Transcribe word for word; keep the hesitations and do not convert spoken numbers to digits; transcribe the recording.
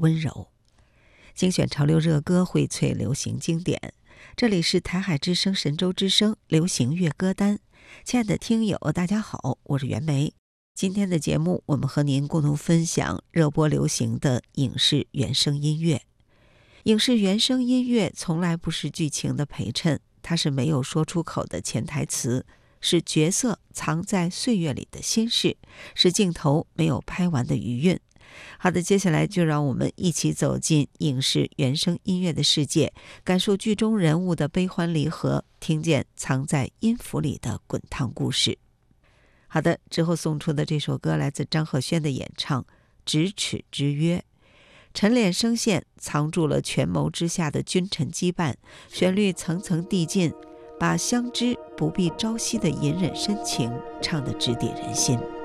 温柔。精选潮流热歌，荟萃流行经典。这里是台海之声神州之声流行乐歌单。亲爱的听友大家好，我是袁梅。今天的节目我们和您共同分享热播流行的影视原声音乐。影视原声音乐从来不是剧情的陪衬，它是没有说出口的潜台词，是角色藏在岁月里的心事，是镜头没有拍完的余韵。好的，接下来就让我们一起走进影视原声音乐的世界，感受剧中人物的悲欢离合，听见藏在音符里的滚烫故事。好的，之后送出的这首歌来自张赫宣的演唱《咫尺之约》。沉敛声线藏住了权谋之下的君臣羁绊，旋律层层递进，把相知不必朝夕的隐忍深情唱得直抵人心。